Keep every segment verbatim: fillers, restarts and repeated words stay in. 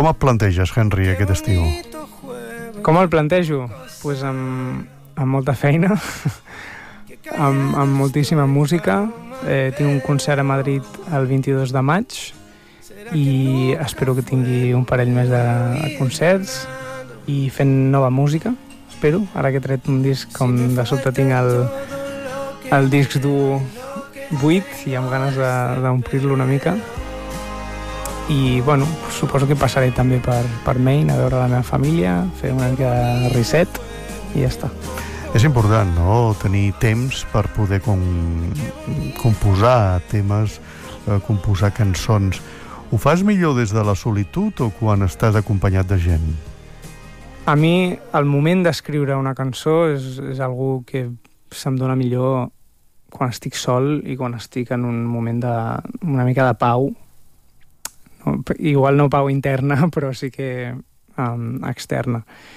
Com et planteges, Henry, aquest estiu? Com el plantejo? Pues amb, amb molta feina, amb, amb moltíssima música. Eh, tinc un concert a Madrid el vint-i-dos de maig i espero que tingui un parell més de, de concerts i fent nova música, espero. Ara que he tret un disc, com de sobte tinc el, el disc dur buit i amb ganes d'omplir-lo una mica. I, bueno, suposo que passaré també per, per Maine a veure la meva família, fer una mica de reset i ja està. És important, no?, tenir temps per poder com, composar temes, eh, composar cançons. Ho fas millor des de la solitud o quan estàs acompanyat de gent? A mi, el moment d'escriure una cançó és, és algo que se'm dona millor quan estic sol i quan estic en un moment de, una mica de pau. No, igual no pau interna, però sí que um, externa.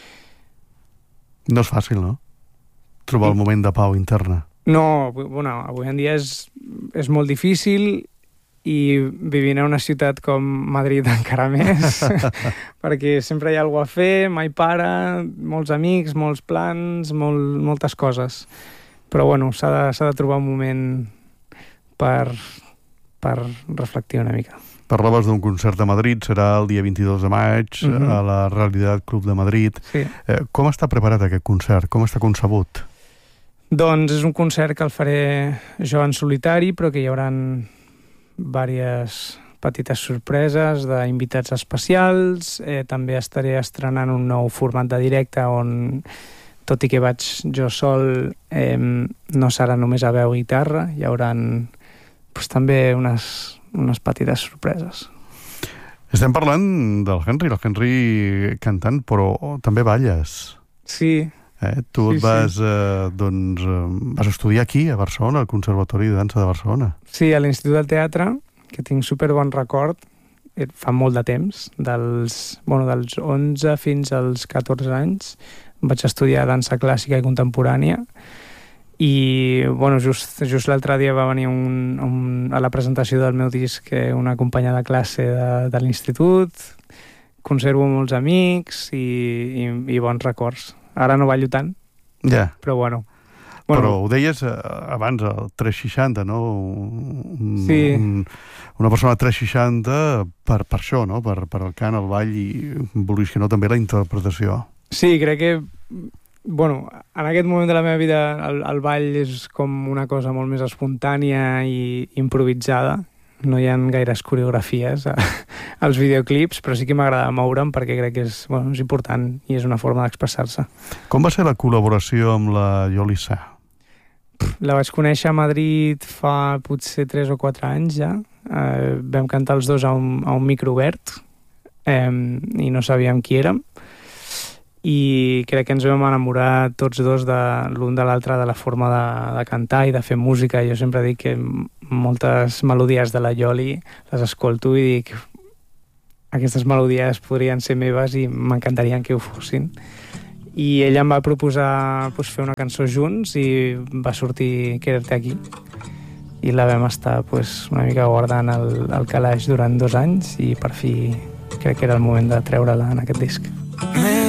No és fàcil, no?, trobar el moment de pau interna. No, bueno, avui en dia és, és molt difícil i vivint a una ciutat com Madrid encara més, perquè sempre hi ha alguna cosa a fer, mai para, molts amics, molts plans, molt, moltes coses. Però bueno, s'ha de, s'ha de trobar un moment per, per reflectir una mica. Parlaves d'un concert a Madrid, serà el dia vint-i-dos de maig, mm-hmm. a la Realitat Club de Madrid. Sí. Eh, com està preparat aquest concert? Com està concebut? Doncs és un concert que el faré jo en solitari, però que hi haurà diverses petites sorpreses d'invitats especials. Eh, també estaré estrenant un nou format de directe on, tot i que vaig jo sol, eh, no serà només a veu i guitarra, hi haurà pues, també unes, unes petites sorpreses. Estem parlant del Henry, el Henry cantant, però també balles. Sí. Eh? Tu sí, et vas, sí. eh, doncs, eh, vas estudiar aquí, a Barcelona, al Conservatori de Dansa de Barcelona. Sí, a l'Institut del Teatre, que tinc superbon record, fa molt de temps, dels, bueno, dels onze fins als catorze anys, vaig estudiar dansa clàssica i contemporània, i bueno, just, just l'altre dia va venir un, un, a la presentació del meu disc una companya de classe de, de l'institut. Conservo molts amics i, i, i bons records. Ara no ballo tant, ja. Però bueno. Bueno, Però ho deies eh, abans, el tres seixanta, no? Un, sí. Un, una persona tres seixanta per, per això, no? Per, per el cant, el ball i, vulguis que no, també la interpretació. Sí, crec que, bueno, en aquest moment de la meva vida el, el ball és com una cosa molt més espontània i improvisada. No hi ha gaires coreografies als videoclips, però sí que m'agrada moure'm perquè crec que és, bueno, és important i és una forma d'expressar-se. Com va ser la col·laboració amb la Yolissa? La vaig conèixer a Madrid fa potser tres o quatre anys ja. Eh, vam cantar els dos a un, a un micro obert eh, i no sabíem qui érem. I crec que ens vam enamorar tots dos de l'un de l'altre, de la forma de, de cantar i de fer música. Jo sempre dic que moltes melodies de la Yoli les escolto i dic aquestes melodies podrien ser meves i m'encantarien que ho fossin. I ella em va proposar pues, fer una cançó junts i va sortir Quererte aquí. I la vam estar pues, una mica guardant al, al calaix durant dos anys i per fi crec que era el moment de treure-la en aquest disc.